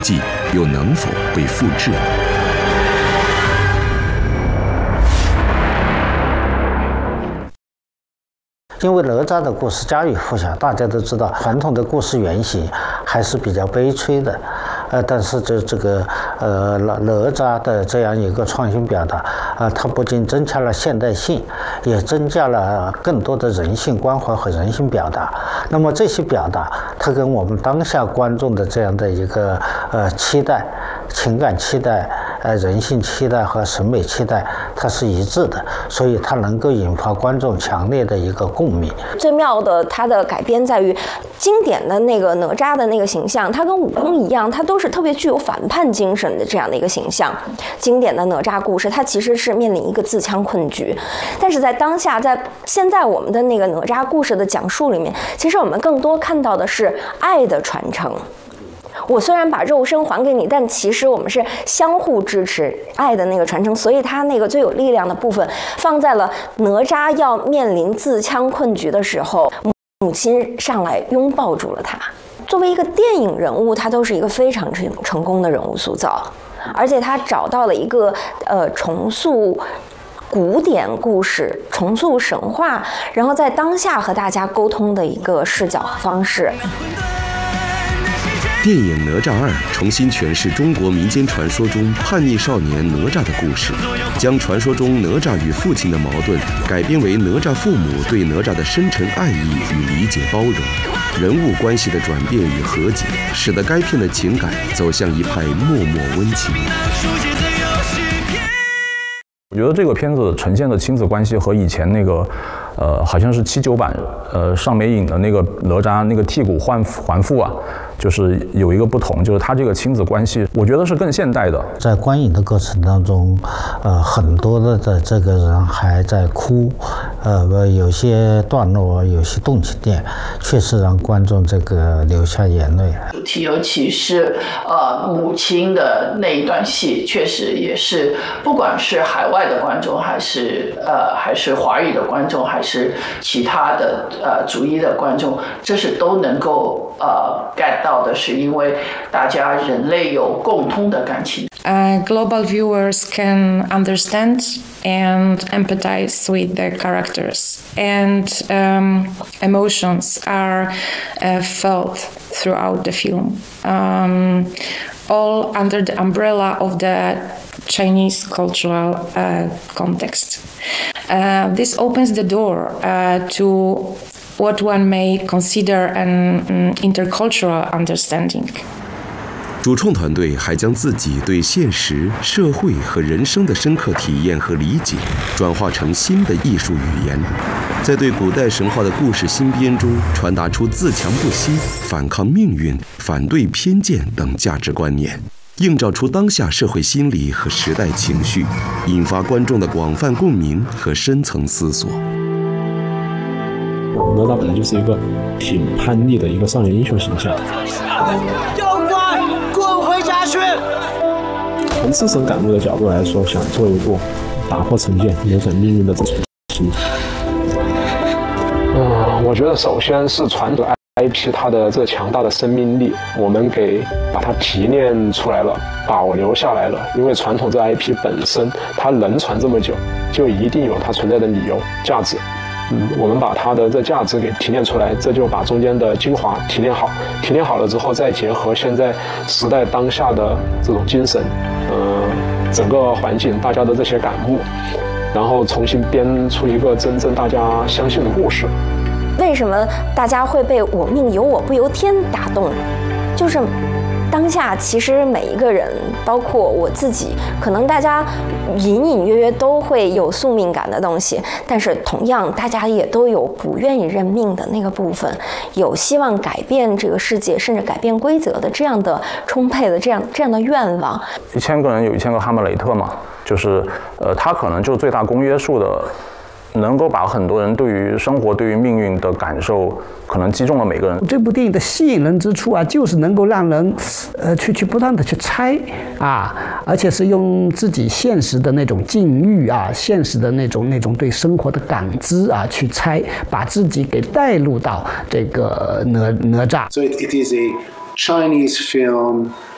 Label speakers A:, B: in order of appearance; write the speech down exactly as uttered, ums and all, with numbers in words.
A: 迹又能否被复制呢？
B: 因为哪吒的故事家喻户晓，大家都知道，传统的故事原型还是比较悲催的，呃，但是这这个呃哪哪吒的这样一个创新表达，啊、呃，它不仅增加了现代性，也增加了更多的人性关怀和人性表达。那么这些表达，它跟我们当下观众的这样的一个呃期待、情感期待、呃人性期待和审美期待，它是一致的，所以它能够引发观众强烈的一个共鸣。
C: 最妙的，它的改编在于经典的那个哪吒的那个形象，它跟悟空一样，它都是特别具有反叛精神的这样的一个形象。经典的哪吒故事，它其实是面临一个自强困局，但是在当下，在现在我们的那个哪吒故事的讲述里面，其实我们更多看到的是爱的传承。我虽然把肉身还给你，但其实我们是相互支持爱的那个传承，所以他那个最有力量的部分放在了哪吒要面临自强困局的时候，母亲上来拥抱住了他。作为一个电影人物，他都是一个非常成成功的人物塑造，而且他找到了一个呃重塑古典故事、重塑神话，然后在当下和大家沟通的一个视角方式。
A: 电影《哪吒二》重新诠释中国民间传说中叛逆少年哪吒的故事，将传说中哪吒与父亲的矛盾改编为哪吒父母对哪吒的深沉爱意与理解包容，人物关系的转变与和解，使得该片的情感走向一派脉脉温情。
D: 我觉得这个片子呈现的亲子关系和以前那个，呃，好像是七九版，呃，尚美影的那个哪吒那个剔骨还还父啊，就是有一个不同，就是他这个亲子关系，我觉得是更现代的。
B: 在观影的过程当中，呃，很多的的这个人还在哭，呃，有些段落，有些动情点，确实让观众这个流下眼泪。
E: 主题，尤其是呃母亲的那一段戏，确实也是，不管是海外的观众，还是呃还是华语的观众，还是其他的呃族裔的观众，这是都能够呃 get 到的，是因为大家人类有共通的感情。
F: Uh, global viewers can understand and empathize with the characters, and um, emotions are uh, felt throughout the film, um, all under the umbrella of the Chinese cultural uh, context. Uh, this opens the door uh, to what one may consider an um, intercultural understanding.
A: 主创团队还将自己对现实、社会和人生的深刻体验和理解，转化成新的艺术语言，在对古代神话的故事新编中传达出自强不息、反抗命运、反对偏见等价值观念，映照出当下社会心理和时代情绪，引发观众的广泛共鸣和深层思索。
G: 哪吒本来就是一个挺叛逆的一个少年英雄形象。从自身感悟的角度来说，想做一部打破成见、扭转命运的这种戏。嗯，我觉得首先是传统 I P 它的这强大的生命力，我们给把它提炼出来了，保留下来了。因为传统这 I P 本身，它能传这么久，就一定有它存在的理由、价值。嗯，我们把它的这价值给提炼出来，这就把中间的精华提炼好，提炼好了之后，再结合现在时代当下的这种精神，呃，整个环境大家的这些感悟，然后重新编出一个真正大家相信的故事。
C: 为什么大家会被我命由我不由天打动？就是当下其实每一个人，包括我自己，可能大家隐隐约约都会有宿命感的东西，但是同样大家也都有不愿意认命的那个部分，有希望改变这个世界甚至改变规则的这样的充沛的这样这样的愿望。
D: 一千个人有一千个哈姆雷特嘛，就是呃，他可能就是最大公约数的。能够把很多人对于生活、对于命运的感受，可能击中了每个人。
H: 这部电影的吸引人之处啊，就是能够让人，呃，去去不断的去猜啊，而且是用自己现实的那种境遇啊，现实的那种那种对生活的感知啊，去猜，把自己给带入到这个哪哪吒。
I: So it, it is a Chinese film